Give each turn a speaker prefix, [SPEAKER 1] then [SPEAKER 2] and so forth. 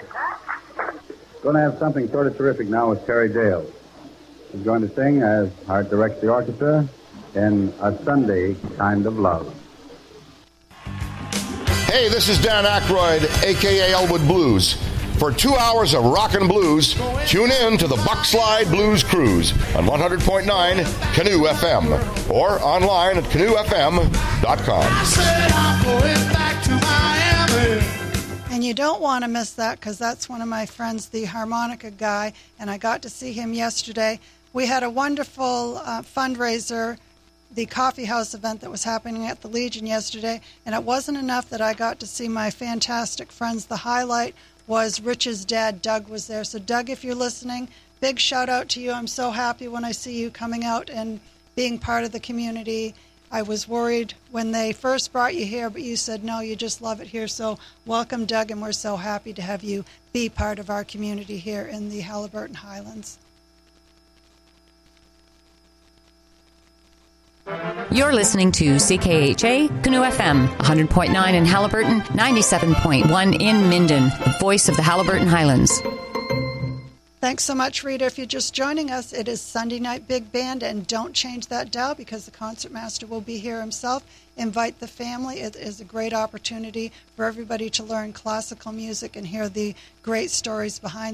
[SPEAKER 1] Going to have something sort of terrific now with Terry Dale. He's going to sing, as Hart directs the orchestra, in A Sunday Kind of Love.
[SPEAKER 2] Hey, this is Dan Aykroyd, a.k.a. Elwood Blues. For 2 hours of rock and blues, tune in to the Buckslide Blues Cruise on 100.9 Canoe FM or online at canoefm.com.
[SPEAKER 3] I said I'm going back to Miami.
[SPEAKER 4] And you don't want to miss that because that's one of my friends, the harmonica guy, and I got to see him yesterday. We had a wonderful fundraiser, the coffee house event that was happening at the Legion yesterday, and it wasn't enough that I got to see my fantastic friends. The highlight was Rich's dad, Doug, was there. So, Doug, if you're listening, big shout out to you. I'm so happy when I see you coming out and being part of the community. I was worried when they first brought you here, but you said, no, you just love it here. So welcome, Doug, and we're so happy to have you be part of our community here in the Haliburton Highlands.
[SPEAKER 5] You're listening to CKHA Canoe FM, 100.9 in Haliburton, 97.1 in Minden, the voice of the Haliburton Highlands.
[SPEAKER 4] Thanks so much, Rita. If you're just joining us, it is Sunday Night Big Band, and don't change that dial because the concertmaster will be here himself. Invite the family. It is a great opportunity for everybody to learn classical music and hear the great stories behind